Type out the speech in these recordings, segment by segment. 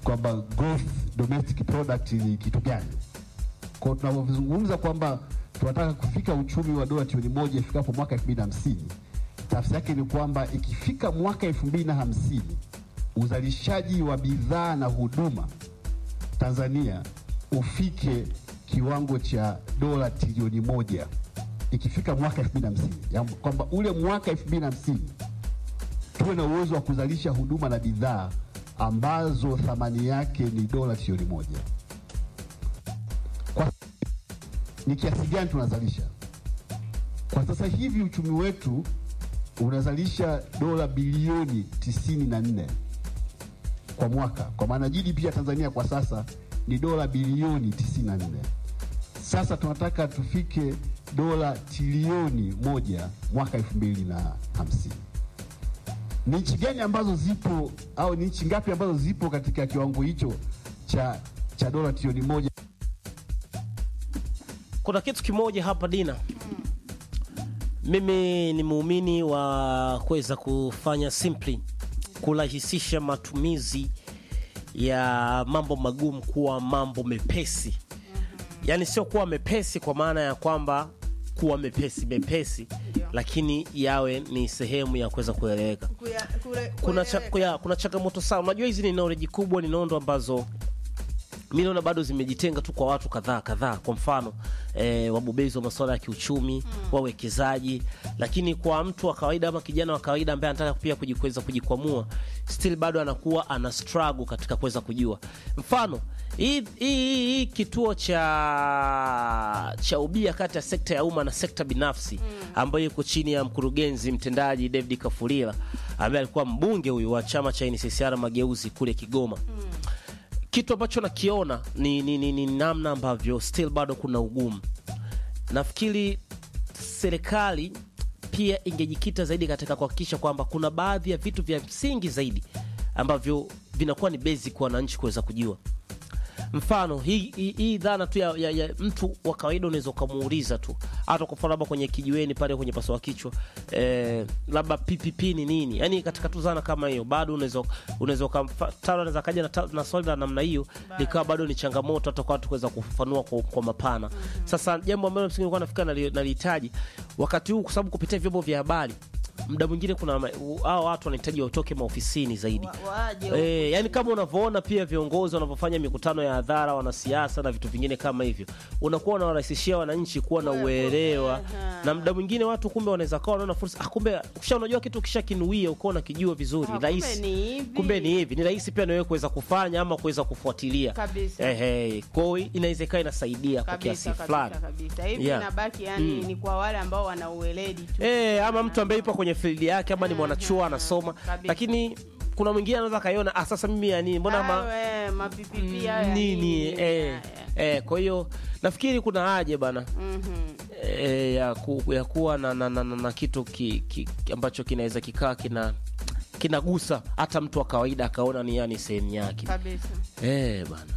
kwamba growth domestic product ni kitu gani. Kwa tunapozungumza kwamba tunataka kufika uchumi wa dola trilioni 1 ifikapo mwaka 2050, tafsiri yake ni kwamba ikifika mwaka 2050 uzalishaji wa bidhaa na huduma Tanzania ufike kiwango cha dola trilioni 1 ikifika mwaka 2050. Ya kwamba ule mwaka 2050 tuwe na uwezo wa kuzalisha huduma na bidhaa ambazo thamani yake ni dola trilioni 1. Kwa ni kiasi gani tunazalisha? Kwa sasa hivi uchumi wetu unazalisha dola bilioni 94 kwa mwaka. Kwa maana GDP ya Tanzania kwa sasa ni dola bilioni 94. Sasa tunataka tufike dola trilioni 1 mwaka 2050. Ni nchi gani ambazo zipo au ni nchi ngapi ambazo zipo katika kiwango hicho cha dola trilioni 1? Kuna kitu kimoja hapa Dina. Mimi ni muumini wa kuweza kufanya simply, kurahisisha matumizi ya mambo magumu kuwa mambo mepesi. Yaani sio kuwa mepesi kwa maana ya kwamba kuwa mepesi, lakini yawe ni sehemu ya kuweza kueleweka. Kuna changamoto sana. Unajua hizi ni knowledge kubwa, ni nondo ambazo milioni bado zimejitenga tu kwa watu kadhaa. Kwa mfano wabobezi wa masuala ya kiuchumi, wawekezaji, lakini kwa mtu wa kawaida ama kijana wa kawaida ambaye anataka pia kujikwamua, still bado anakuwa ana struggle katika kuweza kujua. Mfano hii kituo cha ubia kati ya sekta ya umma na sekta binafsi ambayo iko chini ya mkurugenzi mtendaji David Kafulila ambaye alikuwa mbunge huyu wa chama cha NCCR Mageuzi kule Kigoma. Kitu ambacho nakiona ni namna ambavyo still bado kuna ugumu. Nafikiri serikali pia ingejikita zaidi katika kuhakikisha kwamba kuna baadhi ya vitu vya msingi zaidi ambavyo vinakuwa ni basic kwa wananchi kuweza kujua. Mfano hii dhana tu ya mtu wa kawaida unaweza kumuuliza tu hata kwa mfano kwenye kijiweni pale kwenye paswa kichwa labda PPP ni nini, yani katika tu dhana kama hiyo bado unaweza kaja na swali la namna hiyo likawa bado ni changamoto hata kwa watu kuweza kufafanua kwa mapana. Sasa jambo ambalo msingi nilikuwa nafikiri nalihitaji wakati huu, kwa sababu kupitia vyombo vya habari muda mwingine kuna hao watu wanahitaji watoke maofisini zaidi. Yani kama unavyoona pia viongozi wanavyofanya mikutano ya hadhara, wanasiasa na vitu vingine kama hivyo, unakuwa unawarahisishia wananchi kuwa na uelewa. Na muda mwingine watu kumbe wanaweza kuwa wanaona fursa, kumbe unajua kitu kishakinuia uko unakijua vizuri, ni rahisi. Kumbe ni hivi, ni rahisi pia na wewe kuweza kufanya ama kuweza kufuatilia. Kwa hiyo inawezekana inasaidia kwa kiasi fulani. Hivi inabaki yani ni kwa wale ambao wana ueledi tu. Ama mtu ambaye yupo kwenye field yake ama ni mwanachuo anasoma, lakini kuna mwingine anaweza kaiona sasa mimi yani mbona mapipipi nini kwa hiyo nafikiri kuna haja bana ya kuwa na kitu ambacho kinaweza kikaa kinagusa hata mtu wa kawaida akaona ni yani sehemu yake kabisa. Bana.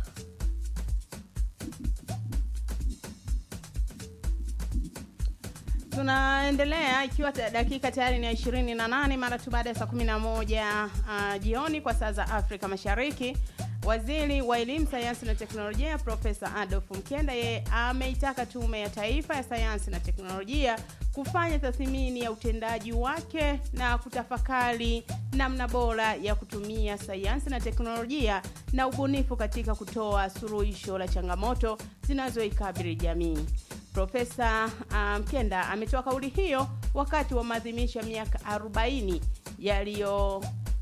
Tunaendelea ikiwa dakika tayari ni 28 mara tu baada ya saa 11 jioni kwa saa za Afrika Mashariki. Waziri wa Elimu, Sayansi na Teknolojia Profesa Adolf Mkenda yeye ameitaka Tume ya Taifa ya Sayansi na Teknolojia kufanya tathmini ya utendaji wake na kutafakari namna bora ya kutumia sayansi na teknolojia na ubunifu katika kutoa suluhisho la changamoto zinazoikabili jamii. Profesa Mkenda ametoa kauli hiyo wakati wa maadhimisho ya miaka 40 yaliyo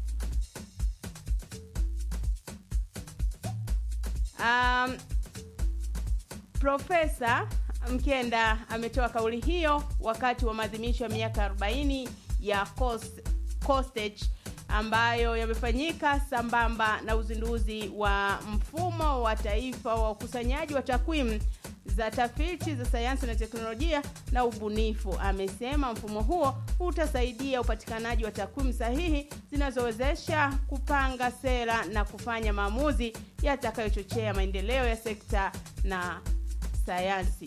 Profesa Mkenda ametoa kauli hiyo wakati wa maadhimisho ya miaka 40 ya COSTECH ambayo yamefanyika sambamba na uzinduzi wa mfumo wa taifa wa ukusanyaji wa takwimu za tafiti za sayansi na teknolojia na ubunifu. Amesema mfumo huo utasaidia upatikanaji wa takwimu sahihi zinazowezesha kupanga sera na kufanya maamuzi yatakayochochea maendeleo ya sekta na sayansi.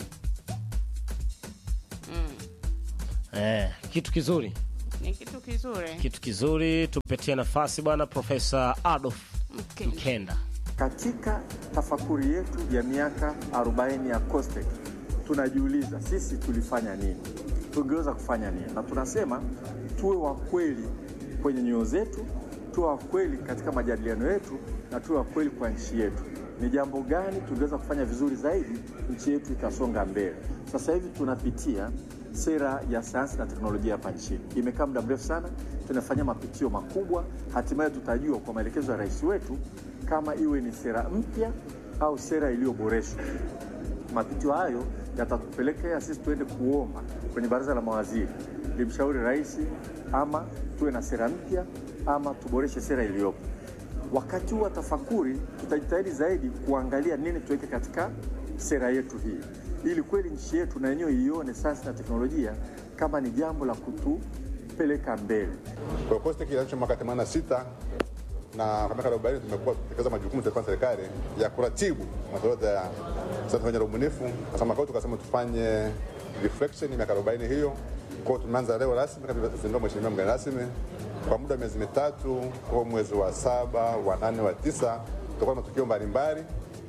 Kitu kizuri. Ni kitu kizuri. Kitu kizuri. Tupetie nafasi bwana Profesa Adolf Mkenda. Katika tafakuri yetu ya miaka 40 ya COSTECH, tunajiuliza sisi tulifanya nini, tungeweza kufanya nini, na tunasema tuwe wa kweli kwenye nyoyo zetu, tuwe wa kweli katika majadiliano yetu, na tuwe wa kweli kwa nchi yetu. Ni jambo gani tungeweza kufanya vizuri zaidi nchi yetu ikasonga mbele? Sasa hivi tunapitia sera ya sayansi na teknolojia hapa nchini. Imekaa muda mrefu sana, tunafanya mapitio makubwa, hatimaye tutajua kwa maelekezo ya rais wetu kama iwe ni sera mpya au sera iliyoboreshwa. Mapitio hayo yatatupelekea sisi tuende kuomba kwenye baraza la mawaziri limshauri rais ama tuwe na sera mpya ama tuboreshe sera iliyopo. Wakati wa tafakuri tutajitahidi zaidi kuangalia nini tuweke katika sera yetu hii, ili kweli nchi yetu na yenyewe ione sayansi na teknolojia kama ni jambo la kutupeleka mbele. Kwa COSTECH ilianzishwa mwaka 86 na kwa miaka 40 tumekuwa tukitekeleza majukumu ya serikali ya kuratibu masuala ya sayansi na ubunifu. Sasa mwaka huu tukasema tufanye reflection miaka 40 hiyo. Kwa hiyo tumeanza leo rasmi ndio mheshimiwa mgeni rasmi kwa muda wa miezi mitatu, kwa mwezi wa 7, wa 8, wa 9 tutakuwa na matukio mbalimbali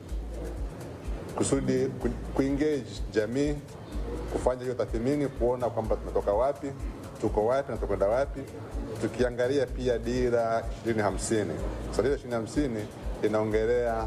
kusudi kuengage jamii, kufanya hiyo tathmini, kuona kwamba tumetoka wapi, tuko wapi na tunakwenda wapi, tukiangalia pia dira 2050. Sasa dira 2050 inaongelea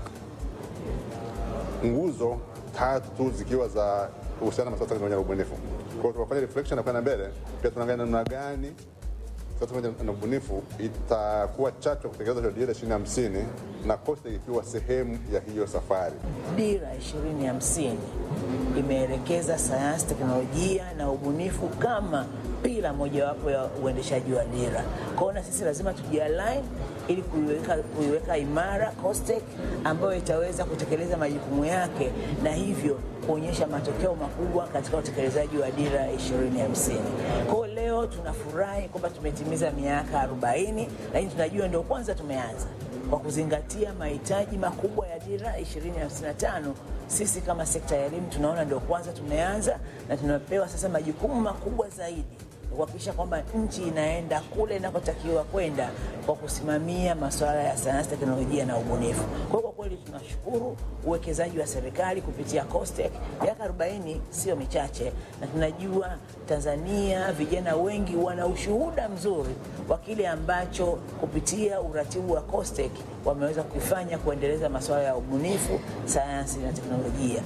nguzo 3 zikiwa za uhusiano na masuala ya ubunifu. Kwa hiyo tunafanya reflection na kwenda mbele, pia tunaangalia namna gani sasa na ubunifu itakuwa chachu kutekeleza dira 2050 na COSTECH ikiwa sehemu ya hiyo safari. Dira 2050 imeelekeza sayansi, teknolojia na ubunifu kama pila mojawapo ya uendeshaji wa dira. Kwa hiyo na sisi lazima tujialign ili kuiweka imara COSTECH ambayo itaweza kutekeleza majukumu yake na hivyo kuonyesha matokeo makubwa katika utekelezaji wa dira 2050. Kwa leo tunafurahi kwamba tumetimiza miaka 40, lakini tunajua ndio kwanza tumeanza. Kwa kuzingatia mahitaji makubwa ya dira 2055, sisi kama sekta ya elimu tunaona ndio kwanza tumeanza na tunapewa sasa majukumu makubwa zaidi kuhakikisha kwamba nchi inaenda kule inakotakiwa kwenda kwa kusimamia masuala ya sayansi, teknolojia na ubunifu. Kwa kweli tunashukuru uwekezaji wa serikali kupitia COSTECH. Miaka 40 sio michache, na tunajua Tanzania vijana wengi wana ushuhuda mzuri wa kile ambacho kupitia uratibu wa COSTECH wameweza kufanya kuendeleza masuala ya ubunifu, sayansi na teknolojia.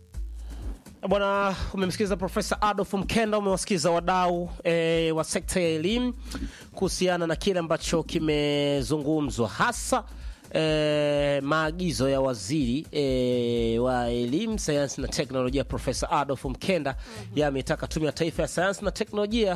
Bwana, umemsikiza Profesa Adolf Mkenda, umewasikiza wadau wa sekta ya elimu kuhusiana na kile ambacho kimezungumzwa, hasa maagizo ya waziri wa elimu, sayansi na teknolojia Profesa Adolf Mkenda. Yametaka Tume ya Taifa ya Sayansi na Teknolojia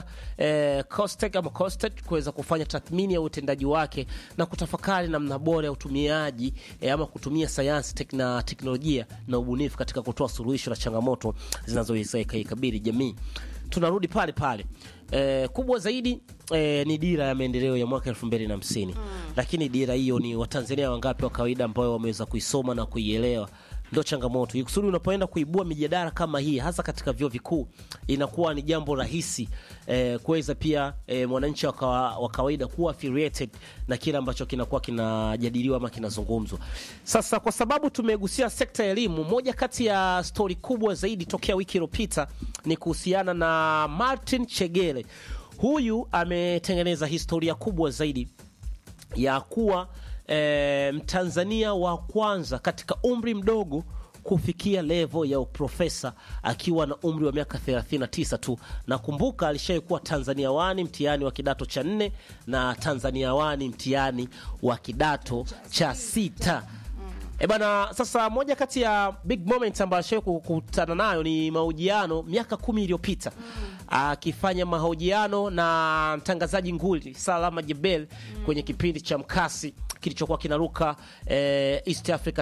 COSTECH kuweza kufanya tathmini ya utendaji wake na kutafakari namna bora ya utumiaji ama kutumia sayansi na teknolojia na ubunifu katika kutoa suluhisho la changamoto zinazoweza ikabili jamii. Tunarudi pale pale. Kubwa zaidi ni dira ya maendeleo ya mwaka 2050. Lakini dira hiyo ni Watanzania wangapi wa kawaida ambao wameweza kuisoma na kuielewa? Ndio changamoto. Kusudi unapoenda kuibua mijadala kama hii, hasa katika vyuo vikuu, inakuwa ni jambo rahisi kuweza pia mwananchi wa kawaida kuwa affiliated na kile ambacho kinakuwa kinajadiliwa ama kinazungumzwa. Sasa kwa sababu tumegusia sekta ya elimu, moja kati ya story kubwa zaidi tokea wiki iliyopita ni kuhusiana na Martin Chegele. Huyu ametengeneza historia kubwa zaidi ya kuwa Mtanzania wa kwanza katika umri mdogo kufikia level ya uprofesa akiwa na umri wa miaka 39 tu. Nakumbuka alishaikuwa Tanzania 1 mtihani wa kidato cha 4 na Tanzania 1 mtihani wa kidato cha 6. Bana, sasa moja kati ya big moments ambayo alishawahi kukutana nayo ni mahojiano miaka 10 iliyopita. Akifanya mahojiano na mtangazaji nguli Salama Jebel kwenye kipindi cha Mkasi kilichokuwa kinaruka East Africa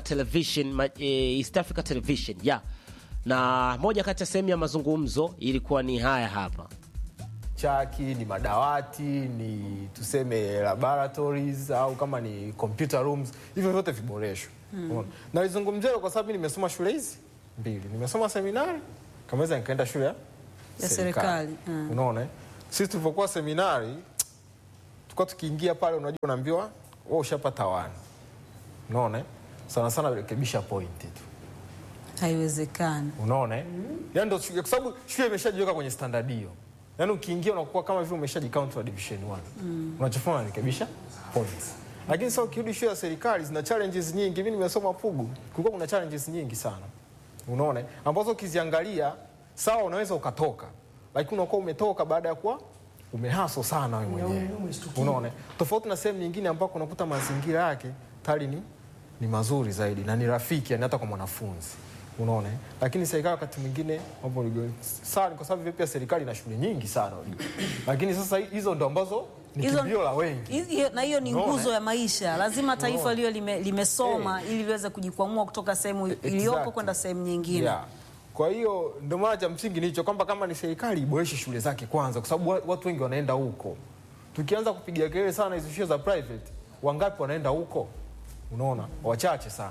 Television. Na moja kati ya sehemu ya mazungumzo ilikuwa ni haya hapa. Chaki ni madawati, ni tuseme laboratories au kama ni computer rooms, hivyo vyote viboreshwe. Na nilizungumzia kwa sababu nimesoma shule hizi mbili. Nimesoma seminari, kamaweza nikaenda shule ya serikali. Unaona? Sisi tulipokuwa seminari, tulikuwa tukiingia pale, unajua unaambiwa wewe ushapata 1. Unaona? sana sana rekebisha point tu. Haiwezekani. Unaona Yaani ndio kwa sababu shule imeshajiweka kwenye standard hiyo. Yaani ukiingia unakuwa kama vile umeshajicount wa division 1. Unachofanya ni rekebisha points. Lakini sasa ukirudi shule ya serikali zina challenges nyingi. Mimi nimesoma Pugu. Kulikuwa kuna challenges nyingi sana. Unaona ambazo ukiziangalia sawa unaweza ukatoka. Lakini unakuwa umetoka baada ya kuwa umehaso sana wewe mwenyewe. Unaona tofauti na sehemu nyingine ambako unakuta mazingira yake tayari ni mazuri zaidi na ni rafiki yani hata kwa mwanafunzi. Unaona lakini serikali wakati mwingine mambo sana kwa sababu pia serikali ina shule nyingi sana. Lakini sasa hizo ndo ambazo ni kimbilio la wengi. Na hiyo ni nguzo ya maisha. Lazima taifa liwe limesoma ili liweze kujikwamua kutoka sehemu iliyoko kwenda sehemu nyingine. Yeah. Kwa hiyo ndio maana cha msingi ni hicho kwamba kama ni serikali iboreshe shule zake kwanza kwa sababu watu wengi wanaenda huko. Tukianza kupiga kelele sana hizo shule za private, wangapi wanaenda huko? Unaona? Wachache sana.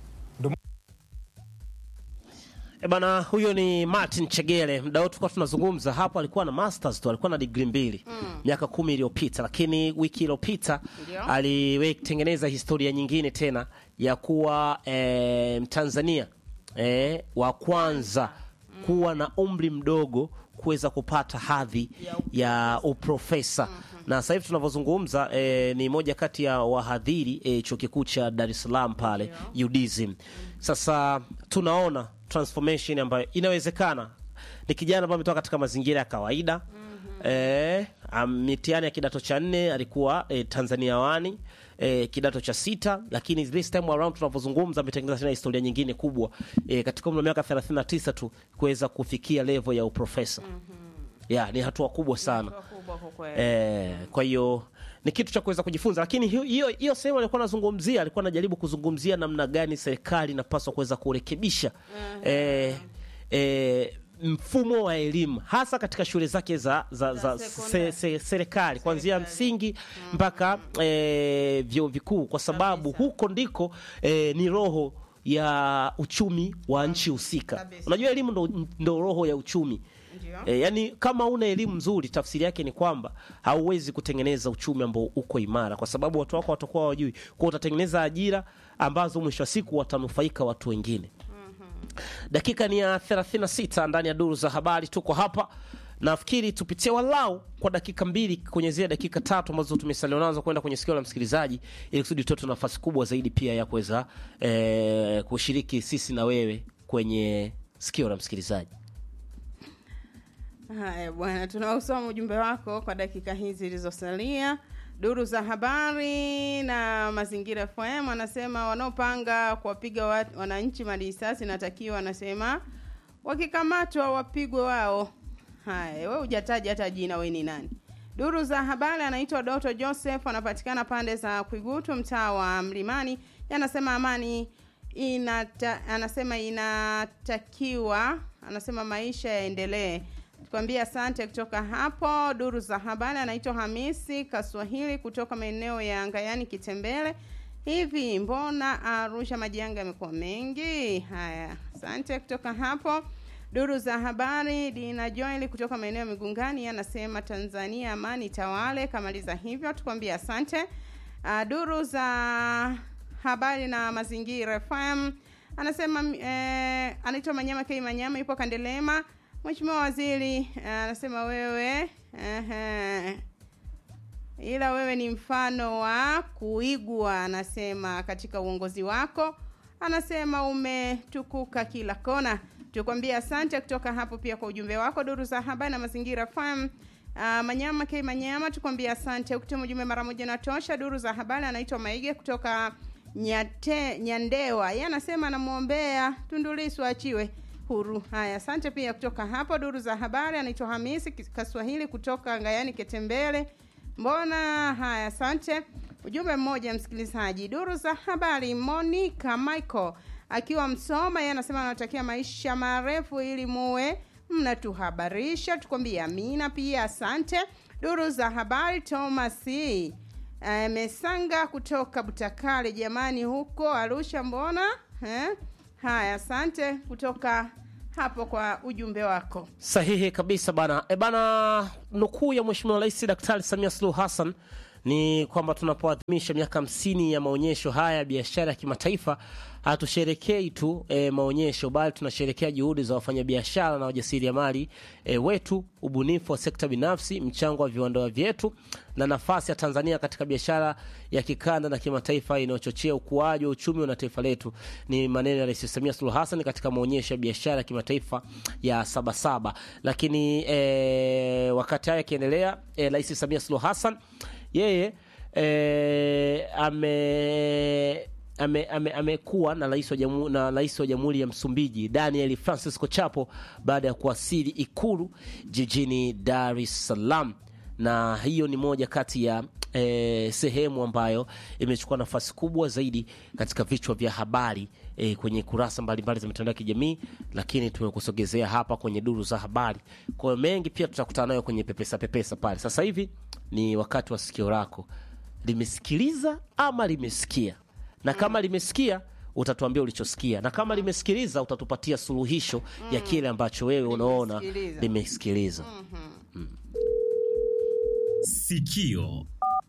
Bana huyo ni Martin Chegele. Muda wote tulikuwa tunazungumza hapo alikuwa na masters tu, alikuwa na degree 2 miaka 10 iliyopita, lakini wiki iliyopita aliwetengeneza historia nyingine tena ya kuwa Tanzania wa kwanza kuwa na umri mdogo kuweza kupata hadhi ya uprofesa. Na sasa hivi tunavyozungumza ni moja kati ya wahadhiri chuo kikuu cha Dar es Salaam pale UDSM. Sasa tunaona transformation ambayo inawezekana. Ni kijana ambaye ametoka katika mazingira ya kawaida. Mitihani ya kidato cha 4 alikuwa Tanzania 1, kidato cha 6, lakini this time around tunapozungumza ametengeneza tena historia nyingine kubwa katika umri wa miaka 39 tu kuweza kufikia level ya uprofesa. Ni hatua kubwa sana. Kwa hiyo ni kitu cha kuweza kujifunza, lakini hiyo sehemu alikuwa anazungumzia, alikuwa anajaribu kuzungumzia namna gani serikali inapaswa kuweza kurekebisha mfumo wa elimu hasa katika shule zake za serikali kuanzia msingi mpaka vyuo vikuu, kwa sababu huko ndiko ni roho ya uchumi wa nchi husika. Unajua elimu ndo roho ya uchumi. Yani kama una elimu nzuri, tafsiri yake ni kwamba hauwezi kutengeneza uchumi ambao uko imara, kwa sababu watu wako watakuwa hawajui. Kwa utatengeneza ajira ambazo mwisho wa siku watanufaika watu wengine. Dakika ni ya 36 ndani ya duru za habari. Tuko hapa, nafikiri tupitie walau kwa dakika 2 kwenye zile dakika 3 ambazo tumesalia nazo kwenda kwenye sikio la msikilizaji, ili kusudi tutoe nafasi kubwa zaidi pia ya kuweza kushiriki sisi na wewe kwenye sikio la msikilizaji. Haya bwana, tunausoma ujumbe wako kwa dakika hizi zilizosalia. Duru za habari na Mazingira FM anasema wanaopanga kuwapiga wananchi risasi natakiwa, anasema wakikamatwa wapigwe wao. Haya, wewe hujataja hata jina, wewe ni nani? Duru za habari anaitwa Dr. Joseph, anapatikana pande za Kuigutu, mtaa wa Mlimani. Anasema amani anasema inatakiwa, anasema maisha yaendelee. Tukwambia asante kutoka hapo. Duru za habari anaitwa Hamisi Kaswahili kutoka maeneo ya Ngayani Kitembele. Hivi mbona Arusha majanga yamekuwa mengi? Haya, asante kutoka hapo. Duru za habari Dina Joel kutoka maeneo ya Migungani anasema Tanzania amani tawale. Kamaliza hivyo, tukwambia asante. Duru za habari na Mazingira FM anasema anaitwa Manyama K Manyama, ipo Kandelema. Mheshimiwa Waziri anasema wewe ila wewe ni mfano wa kuigwa, anasema katika uongozi wako, anasema umetukuka kila kona. Tukwambia asante kutoka hapo pia kwa ujumbe wako. Duru za habari na Mazingira FM Manyama K Manyama, tukwambia asante. Ukituma ujumbe mara moja na tosha. Duru za habari anaitwa Maige kutoka Nyandewa, yeye anasema anamuombea Tundu Lissu achiwe huru. Haya, asante pia kutoka hapo. Duru za habari anaitwa Hamisi Kaswahili kutoka Ngayani Kitembele. Mbona haya, asante. Ujumbe mmoja msikilizaji. Duru za habari Monica Michael akiwa Msoma, yeye anasema anatakia maisha marefu ili muwe mnatuhabarisha. Tukwambia amina pia, asante. Duru za habari Thomas Mesanga kutoka Butakale, jamani huko Arusha mbona haya, asante kutoka hapo kwa ujumbe wako. Sahihi kabisa bana. Bana, nukuu ya Mheshimiwa Rais Daktari Samia Suluhu Hassan ni kwamba tunapoadhimisha miaka 50 ya maonyesho haya ya biashara ya kimataifa, hatusherekei tu maonyesho, bali tunasherekea juhudi za wafanyabiashara na wajasiriamali wetu, ubunifu wa sekta binafsi, mchango wa viwanda vyetu na nafasi ya Tanzania katika biashara ya kikanda na kimataifa inayochochea ukuaji wa uchumi wa taifa letu. Ni maneno ya Rais Samia Suluhu Hassan katika maonyesho ya biashara ya kimataifa ya Sabasaba. Lakini wakati haya yakiendelea, Rais Samia Suluhu Hassan yeye amekuwa na rais wa Jamhuri ya Msumbiji Daniel Francisco Chapo baada ya kuwasili Ikulu jijini Dar es Salaam, na hiyo ni moja kati ya sehemu ambayo imechukua nafasi kubwa zaidi katika vichwa vya habari kwenye kurasa mbalimbali za mitandao ya kijamii, lakini tumekusogezea hapa kwenye duru za habari. Kwa mengi pia tutakutana nayo kwenye pepesa pale. Sasa hivi ni wakati wa sikio lako. Limesikiliza ama limesikia? Na kama limesikia utatuambia ulichosikia, na kama limesikiliza utatupatia suluhisho ya kile ambacho wewe unaona limesikiliza. Sikio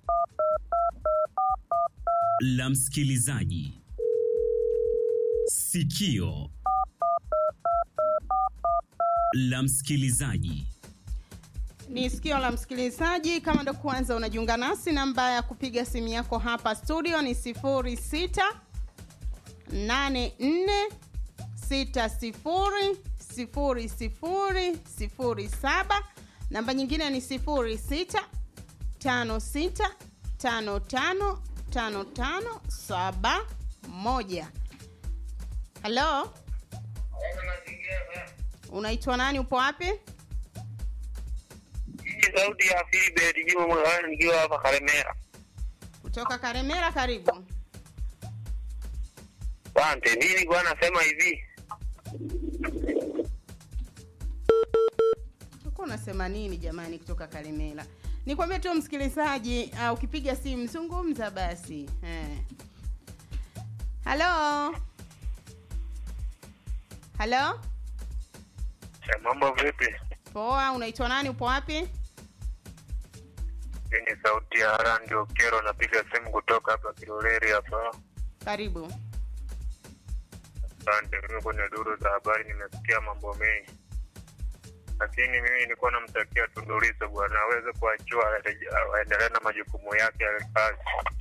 la msikilizaji. Sikio la msikilizaji. Ni sikio la msikilizaji. Kama ndo kwanza unajiunga nasi, namba ya kupiga simu yako hapa studio ni 0684600007. Namba nyingine ni 0656555571. Hello? Unaitwa nani, upo wapi? Sauti ya Philbert Juma Mwangani nikiwa hapa Karemera. Kutoka Karemera, karibu. Asante. Mimi kwa nasema hivi. Uko unasema nini jamani kutoka Karemera? Nikwambia tu msikilizaji, ukipiga simu zungumza basi. Hello? Hello? Mambo vipi? Poa, unaitwa nani, upo wapi? Ni sauti ya Harandi Okero, napiga simu kutoka hapa Kiloleli hapa. Karibu. Asante. Mimi kwenye duru za habari nimesikia mambo mengi, lakini mimi nilikuwa namtakia Tundu Lissu bwana aweze kuachua aendelee na majukumu yake ya kazi.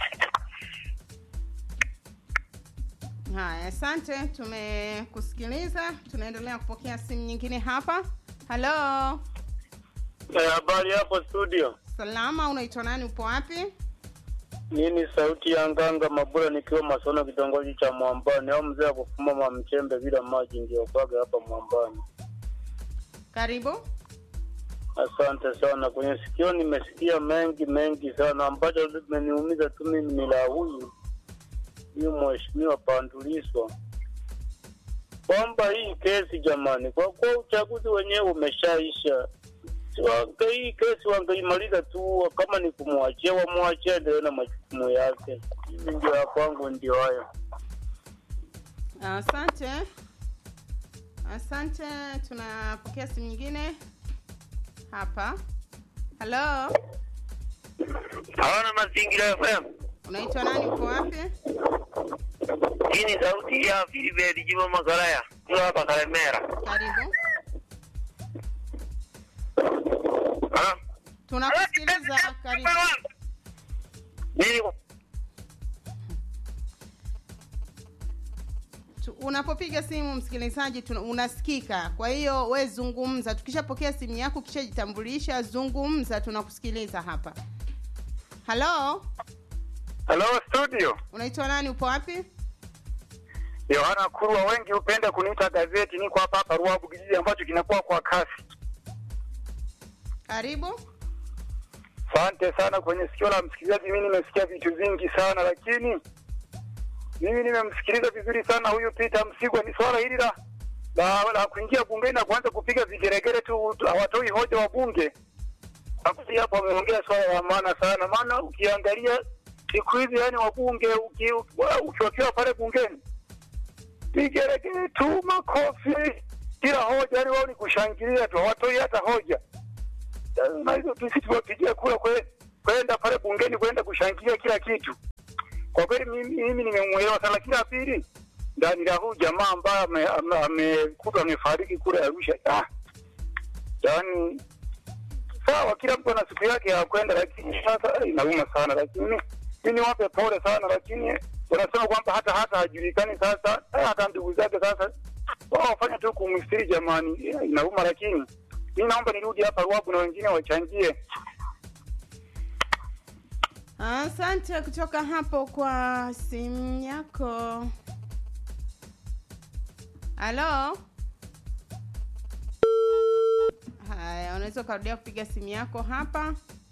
Haya, asante, tumekusikiliza. Tunaendelea kupokea simu nyingine hapa. Hello? Habari hapo studio? Salama, unaitwa nani, upo wapi? Nini sauti ya Nganga Mabula nikiwa Masona kitongoji cha Mwambani, au mzee kufuma mchembe bila maji ndio kwaga hapa Mwambani. Karibu. Asante sana. Kwenye sikio nimesikia mengi sana, ambacho limeniumiza tu mimi ni la huyu mheshimiwa Tundu Lissu, kwamba hii kesi jamani, kwa uchaguzi wenyewe umeshaisha, hii kesi wangeimaliza tu, kama ni kumwachia wamwachie ndio na majukumu yake. Mimi ndio kwangu ndio hayo. Asante, tunapokea simu nyingine hapa. Hello? Hawana Mazingira FM. Unaitwa nani, uko wapi? Hii ni sauti ya Philbert Juma Magaraya kutoka hapa Karemera. Karibu. Tunakusikiliza, karibu. Unapopiga simu msikilizaji unasikika. Kwa hiyo we zungumza. Tukishapokea simu yako kisha jitambulisha, zungumza, tunakusikiliza hapa. Hello? Hello studio. Unaitwa nani, upo wapi? Yohana Kurwa, wengi upenda kuniita gazeti. Niko hapa Ruabu kijiji ambacho kinakuwa kwa kasi. Karibu. Asante sana. Kwenye sikio la msikilizaji mimi nimesikia vitu vingi sana, lakini mimi nimemsikiliza vizuri sana huyu Peter Msigwa. Ni swala hili la kuingia bungeni na kuanza kupiga vigeregere tu, hawatoi hoja wa bunge. Hapo hapo ameongea swala la maana sana, maana ukiangalia siku hizi yani wabunge ukiwakiwa pale bungeni vigeregere tu, makofi, kila hoja ni wao ni kushangilia tu, hawatoi hata hoja. Na hizo sisi tuwapigia kura kwenda pale bungeni kwenda kushangilia kila kitu. Kwa kweli mimi nimemuelewa sana. Kila pili ndani ya huyu jamaa ambaye amekuta amefariki kule Arusha. Yaani sawa, kila mtu ana siku yake ya kwenda, lakini sasa inauma sana. Lakini mimi wape pole sana, lakini wanasema kwamba hata hajulikani sasa, hata ndugu zake sasa wao wafanya tu kumstiri. Jamani, inauma. Lakini mimi naomba nirudi hapa Ruabu na wengine wachangie. Asante kutoka hapo kwa simu yako. Halo. Haya, unaweza kurudia kupiga simu yako hapa.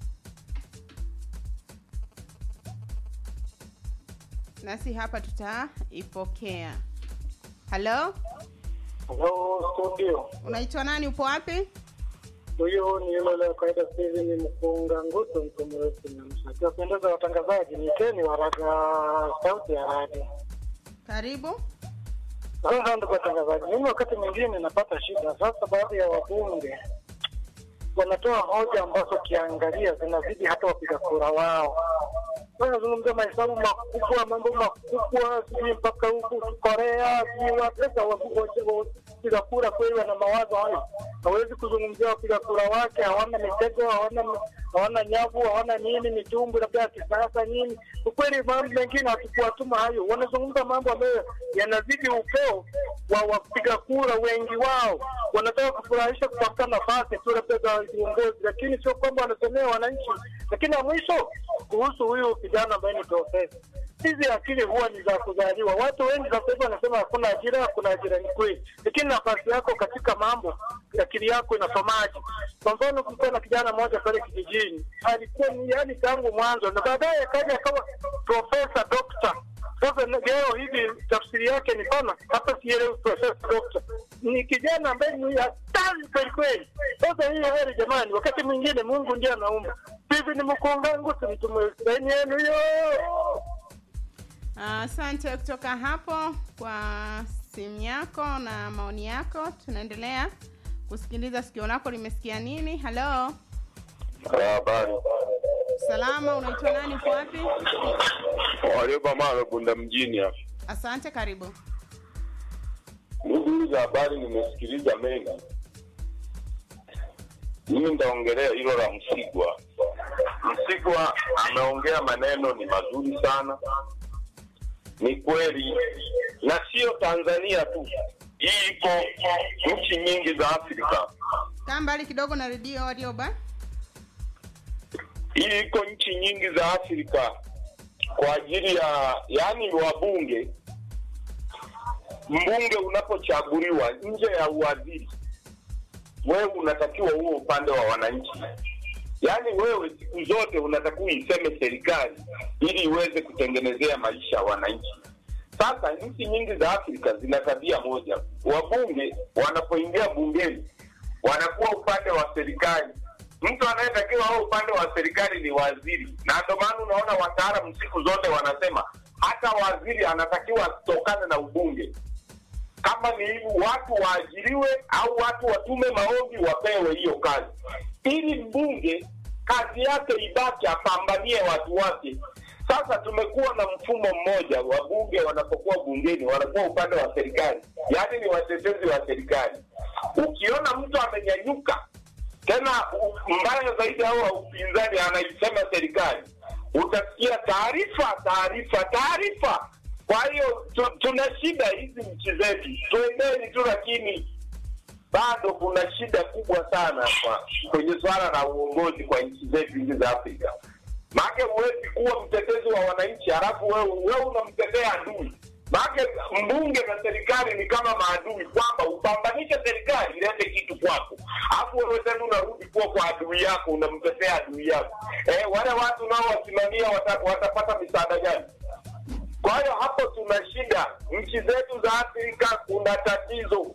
Nasi hapa tutaipokea. Halo? Hello, studio. Unaitwa nani, upo wapi? Huyo ni yule leo kaida sisi ni Mkunga Nguto mtumrefu na msaidia pendeza watangazaji ni Keni waraga sauti ya radio. Karibu. Sasa ndio watangazaji. Mimi wakati mwingine napata shida. Sasa baadhi ya wabunge wanatoa hoja ambazo kiangalia zinazidi hata wapiga kura wao. Wanazungumza mahesabu makubwa, mambo makubwa, sijui mpaka huku Korea, sijui wapesa wapiga kura kweli wana mawazo hayo. Hawezi kuzungumzia wapiga kura wake, hawana mitego, hawana nyavu, hawana nini, mitumbu labda ya kisasa nini. Ukweli mambo mengine hatukuwatuma hayo. Wanazungumza mambo ambayo yanazidi upeo wa wapiga kura wengi wao. Wanataka kufurahisha kupata nafasi tu labda za viongozi, lakini sio kwamba wanasemea wananchi. Lakini mwisho kuhusu huyu kijana ambaye ni profesa. Hizi akili huwa ni za kuzaliwa. Watu wengi sasa hivi wanasema hakuna ajira ni kweli. Lakini nafasi yako katika mambo, akili yako inasomaje? Kwa mfano kulikuwa na kijana mmoja pale kijijini. Alikuwa ni yani tangu mwanzo na baadaye akaja kama profesa doctor. Sasa leo hivi tafsiri yake ni pana hata sielewi profesa doctor. Ni kijana ambaye ni hatari kweli. Sasa hiyo heri jamani, wakati mwingine Mungu ndiye anaumba. Hivi ni Mkunga Nguto mtumweseni yenu hiyo. Asante kutoka hapo kwa simu yako na maoni yako. Tunaendelea kusikiliza, sikio lako limesikia nini. Halo. Habari. Salama, unaitwa nani, uko wapi? Walioba mara Bunda mjini hapa. Asante, karibu. Ndugu za habari, nimesikiliza mengi. Mimi nitaongelea hilo la Msigwa. Msigwa ameongea maneno ni mazuri sana. Ni kweli, na sio Tanzania tu. Hii iko nchi nyingi za Afrika. Kaa mbali kidogo na redio Warioba. Hii iko nchi nyingi za Afrika kwa ajili ya yani wabunge. Mbunge unapochaguliwa nje ya uwaziri, wewe unatakiwa uwe upande wa wananchi. Yaani wewe siku zote unatakiwa iseme serikali ili iweze kutengenezea maisha ya wananchi. Sasa nchi nyingi za Afrika zina tabia moja. Wabunge wanapoingia bungeni wanakuwa upande wa serikali. Mtu anayetakiwa awe upande wa serikali ni waziri. Na ndio maana unaona wataalamu siku zote wanasema hata waziri anatakiwa kutokana na ubunge. Kama ni watu waajiriwe au watu watume maombi wapewe hiyo kazi. Ili mbunge kazi yake ibaki apambanie watu wake. Sasa tumekuwa na mfumo mmoja, wabunge wanapokuwa bungeni wanakuwa upande wa serikali. Yaani ni watetezi wa serikali. Ukiona mtu amenyanyuka tena mbaya zaidi au upinzani anaisema serikali, utasikia taarifa. Kwa hiyo tuna shida hizi nchi zetu. Tuendeni tu, lakini bado kuna shida kubwa sana kwenye swala la uongozi kwa nchi zetu hizi za Afrika. Maana huwezi kuwa mtetezi wa wananchi halafu wewe unamtetea adui. Maana mbunge na serikali ni kama maadui, kwamba upambanisha serikali ilete kitu kwako. Alafu wewe tena unarudi kwa adui yako, unamtetea adui yako. Wale watu nao wasimamia watapata misaada gani? Kwa hiyo hapo tuna shida. Nchi zetu za Afrika kuna tatizo.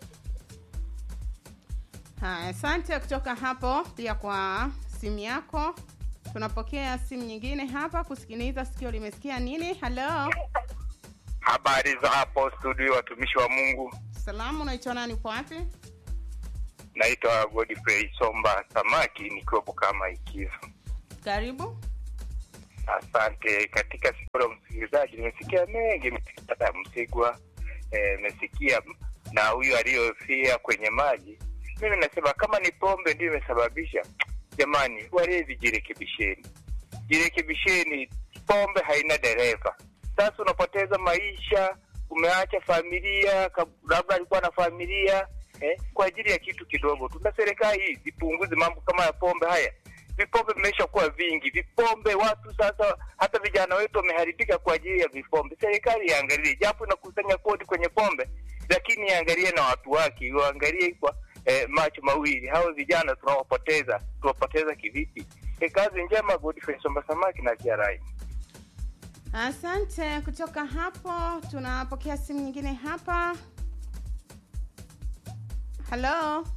Asante kutoka hapo pia kwa simu yako. Tunapokea simu nyingine hapa kusikiliza, sikio limesikia nini. Hello. Habari za hapo studio, watumishi wa Mungu. Salamu, unaitwa nani, upo wapi? Naitwa Godfrey Somba Samaki, nikiwa kama Ikizo. Karibu. Asante. Katika siku la msikilizaji nimesikia mengi, nimesikia Msigwa, nimesikia na huyu aliyofia kwenye maji. Mimi nasema kama ni pombe ndio imesababisha, jamani, walevi jirekebisheni. Pombe haina dereva. Sasa unapoteza maisha, umeacha familia, labda alikuwa na familia kwa ajili ya kitu kidogo. Tuna serikali hii ipunguze mambo kama ya pombe haya. Vipombe vimesha kuwa vingi. Vipombe watu sasa, hata vijana wetu wameharibika kwa ajili ya vipombe. Serikali iangalie, japo inakusanya kodi kwenye pombe, lakini iangalie na watu wake, iangalie kwa macho mawili. Hao vijana tuwapoteza kivipi? Kazi njema. Godfrey Somba Samaki na Kiarai. Asante. Kutoka hapo tunapokea simu nyingine hapa. Hello.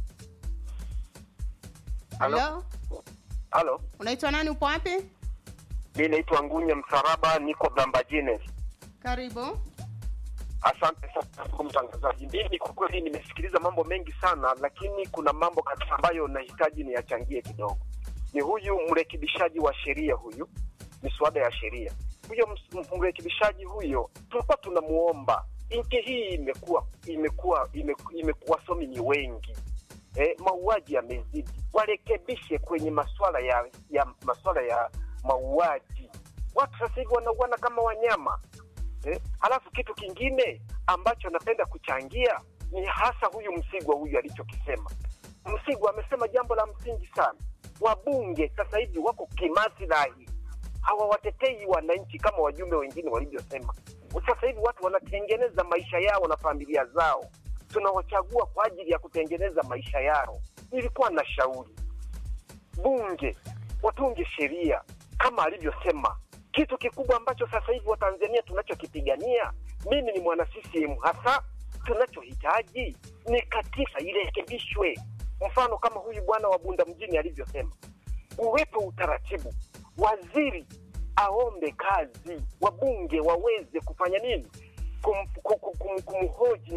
Halo. Unaitwa nani, upo wapi? Mimi naitwa Ngunya Msaraba, niko Blambajine. Karibu. Asante sana kwa mtangazaji. Mimi kwa kweli nimesikiliza mambo mengi sana, lakini kuna mambo kadhaa ambayo nahitaji niyachangie kidogo. Ni huyu mrekebishaji wa sheria, huyu miswada ya sheria. Huyo mrekebishaji huyo tulikuwa tunamuomba. Nchi hii imekuwa somi ni wengi. Mauaji yamezidi. Warekebishe kwenye masuala ya mauaji. Watu sasa hivi wanauana kama wanyama. Halafu kitu kingine ambacho napenda kuchangia ni hasa huyu Msigwa huyu alichokisema. Msigwa amesema jambo la msingi sana. Wabunge sasa hivi wako kimaslahi. Hawawatetei wananchi kama wajumbe wengine walivyosema. Sasa hivi watu wanatengeneza maisha yao na familia zao. Tunawachagua kwa ajili ya kutengeneza maisha yao. Nilikuwa na shauri bunge watunge sheria kama alivyosema. Kitu kikubwa ambacho sasa hivi Watanzania tunachokipigania, mimi ni mwana CCM hasa, tunachohitaji ni katiba irekebishwe. Mfano kama huyu bwana wa Bunda mjini alivyosema, uwepo utaratibu, waziri aombe kazi, wabunge waweze kufanya nini, kumhoji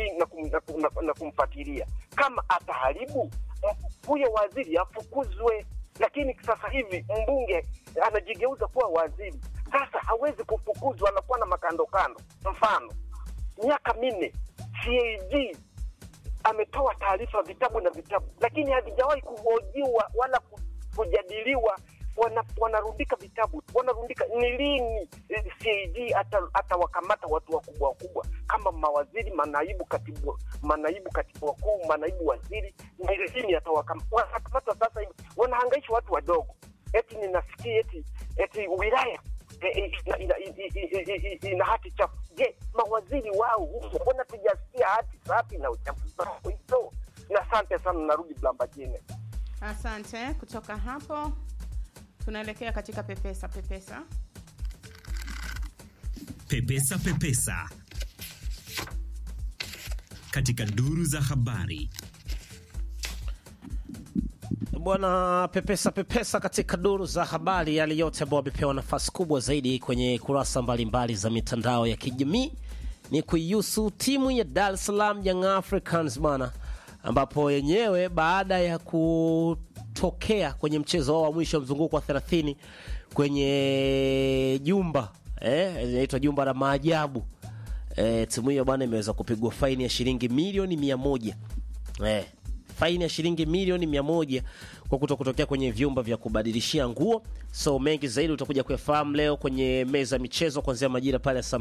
na kumfuatilia. Kama ataharibu, huyo waziri afukuzwe. Lakini sasa hivi mbunge anajigeuza kuwa waziri. Sasa hawezi kufukuzwa, anakuwa na makando. Mfano, miaka 4 CAG ametoa taarifa vitabu, lakini havijawahi kuhojiwa wala kujadiliwa. Wanarundika vitabu, ni lini CAG atawakamata watu wakubwa kama mawaziri, manaibu katibu wakuu, manaibu waziri? Ni lini atawakamata? Sasa hivi wanahangaisha watu wadogo. Ninasikia eti wilaya ina hati chafu. Je, mawaziri wao huko mbona tujasikia hati safi na uchafu hizo? Na asante sana, narudi Blambajine. Asante. Kutoka hapo tunaelekea katika pepesa. Katika duru za habari. Bwana, pepesa katika duru za habari, yale yote ambayo wamepewa nafasi kubwa zaidi kwenye kurasa mbalimbali za mitandao ya kijamii ni kuihusu timu ya Dar es Salaam Young Africans bwana, ambapo yenyewe baada ya kutokea kwenye mchezo wao wa mwisho mzunguko wa 30 kwenye jumba inaitwa jumba la maajabu, timu hiyo bwana imeweza kupigwa faini ya shilingi milioni 100. Faini ya shilingi milioni 100 kwa kutokea kwenye vyumba vya kubadilishia nguo. So mengi zaidi utakuja kuyafahamu leo kwenye meza ya michezo kuanzia majira pale saa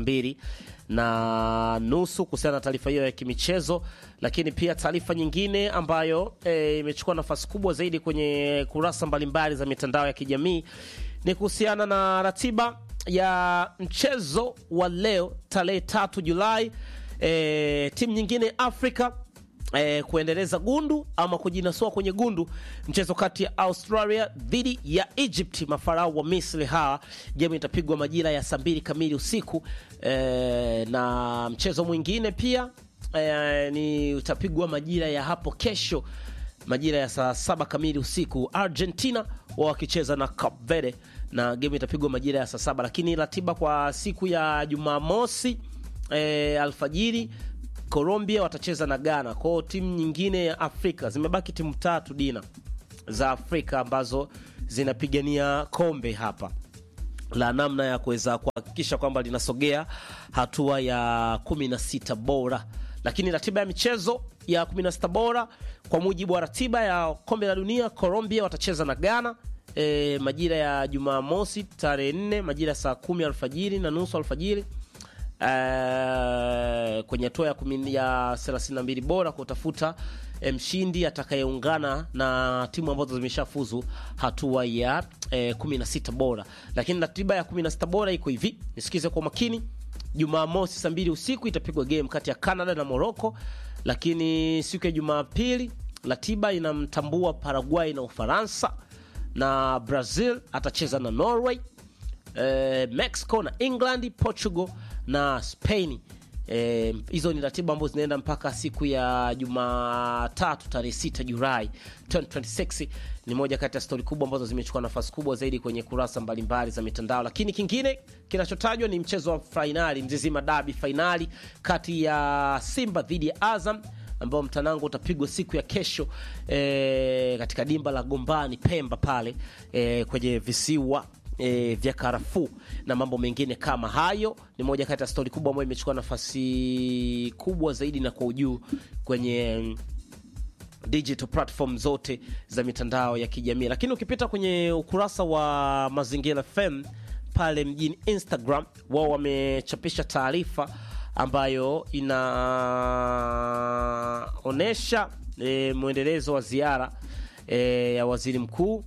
2:30 kuhusiana na taarifa hiyo ya kimichezo. Lakini pia taarifa nyingine ambayo imechukua nafasi kubwa zaidi kwenye kurasa mbalimbali za mitandao ya kijamii ni kuhusiana na ratiba ya mchezo wa leo tarehe 3 Julai. Timu nyingine Afrika kuendeleza gundu ama kujinasua kwenye gundu, mchezo kati ya Australia dhidi ya Egypt, mafarao wa Misri hawa. Game itapigwa majira ya saa 2 kamili usiku. Na mchezo mwingine pia ni utapigwa majira ya hapo kesho majira ya saa 7 kamili usiku, Argentina wakicheza na Cape Verde, na game itapigwa majira ya saa 7. Lakini ratiba kwa siku ya Jumamosi alfajiri, Colombia watacheza na Ghana. Kwa timu nyingine ya Afrika zimebaki timu 3 Dina. za Afrika ambazo zinapigania kombe hapa la namna ya kuweza kuhakikisha kwamba linasogea hatua ya 16 bora. Lakini ratiba ya michezo ya 16 bora kwa mujibu wa ratiba ya kombe la dunia, Colombia watacheza na Ghana majira ya Jumamosi tarehe 4 majira saa 10 alfajiri na nusu alfajiri kwenye hatua ya 32 bora kutafuta mshindi atakayeungana na timu ambazo zimeshafuzu hatua ya 16 bora. Lakini ratiba ya 16 bora iko hivi, nisikize kwa makini. Jumamosi saa 2 usiku itapigwa game kati ya Canada na Morocco, lakini siku ya Jumapili ratiba inamtambua Paraguay na Ufaransa, na Brazil atacheza na Norway, Mexico na England, Portugal na Spain. Hizo ni ratiba ambazo zinaenda mpaka siku ya Jumatatu tarehe 6 Julai 2026. Ni moja kati ya story kubwa ambazo zimechukua nafasi kubwa zaidi kwenye kurasa mbalimbali za mitandao. Lakini kingine kinachotajwa ni mchezo wa finali, Mzizima Derby finali kati ya Simba dhidi ya Azam, ambao mtanango utapigwa siku ya kesho katika dimba la Gombani Pemba pale kwenye visiwa vya Karafuu na mambo mengine kama hayo. Ni moja kati ya story kubwa ambayo imechukua nafasi kubwa zaidi na kwa ujuu kwenye digital platform zote za mitandao ya kijamii. Lakini ukipita kwenye ukurasa wa Mazingira FM pale mjini Instagram, wao wamechapisha taarifa ambayo inaonesha muendelezo wa ziara ya waziri mkuu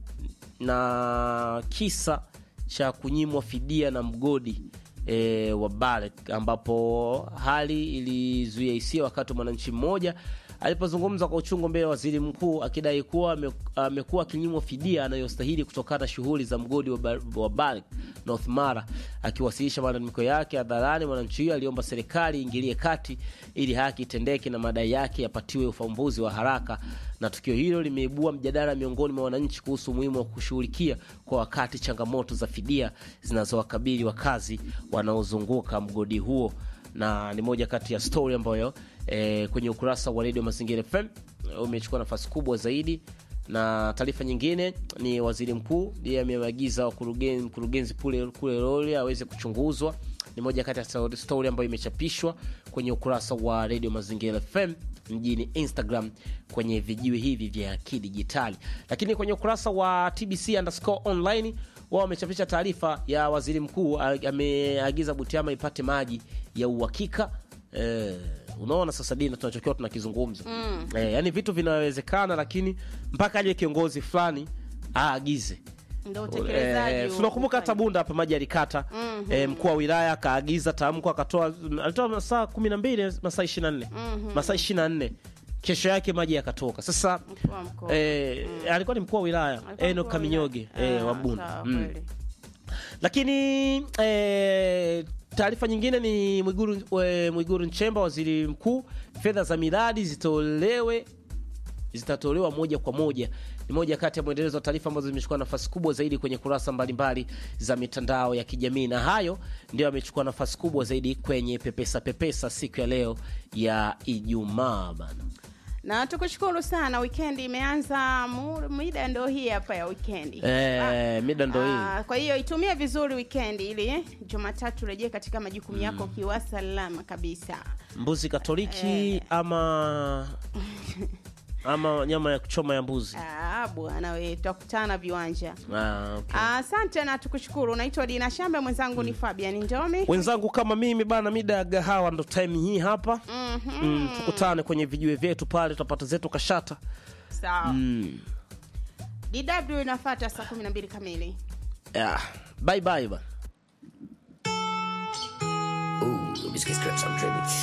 na kisa cha kunyimwa fidia na mgodi wa Barrick, ambapo hali ilizuia hisia wakati mwananchi mmoja alipozungumza kwa uchungu mbele ya waziri mkuu akidai kuwa amekuwa akinyimwa fidia anayostahili kutokana na shughuli za mgodi wa Barrick North Mara. Akiwasilisha malalamiko yake hadharani, mwananchi huyo aliomba serikali ingilie kati ili haki itendeke na madai yake yapatiwe ufumbuzi wa haraka. Na tukio hilo limeibua mjadala miongoni mwa wananchi kuhusu umuhimu wa kushughulikia kwa wakati changamoto za fidia zinazowakabili wakazi wanaozunguka mgodi huo. Na ni moja kati ya story ambayo kwenye ukurasa wa Radio Mazingira FM umechukua nafasi kubwa zaidi. Na taarifa nyingine ni waziri mkuu ndiye ameagiza mkurugenzi kule Role aweze kuchunguzwa. Ni moja kati ya story ambayo imechapishwa kwenye ukurasa wa Radio Mazingira FM mjini Instagram kwenye vijiwe hivi vya kidijitali. Lakini kwenye ukurasa wa TBC_online wao wamechapisha taarifa ya waziri mkuu ameagiza Butiama ipate maji ya uhakika. Unaona sasa dini tunachokiwa tunakizungumza. Yani vitu vinawezekana, lakini mpaka aje kiongozi fulani aagize. Ndio utekelezaji. Tunakumbuka Tabunda hapa maji alikata. Mkuu wa wilaya kaagiza tamko, alitoa masaa 12 masaa 24. Masaa 24. Kesho yake maji yakatoka. Sasa alikuwa ni mkuu wa wilaya Eno Kaminyoge wa Bunda. Lakini taarifa nyingine ni Mwigulu Nchemba, waziri mkuu, fedha za miradi zitatolewa moja kwa moja. Ni moja kati ya mwendelezo wa taarifa ambazo zimechukua nafasi kubwa zaidi kwenye kurasa mbalimbali za mitandao ya kijamii, na hayo ndio yamechukua nafasi kubwa zaidi kwenye pepesa siku ya leo ya Ijumaa bana. Na tukushukuru sana, weekend imeanza, muda ndio hii hapa ya weekend. Muda ndio hii. Kwa hiyo itumie vizuri weekend ili Jumatatu rejea katika majukumu yako kiwa salama kabisa. Mbuzi Katoliki ama nyama ya kuchoma ya mbuzi. Bwana wewe, tutakutana viwanja. Okay. Asante na tukushukuru. Naitwa Dina Shambe, mwenzangu ni Fabian Njomi. Wenzangu kama mimi bana, mida ya gahawa ndo time hii hapa. Tukutane kwenye vijiwe vyetu pale, tutapata zetu kashata. Sawa. DW inafuata saa 12 kamili. Bye bye ba. Ooh, biscuits, crepes, I'm tripping.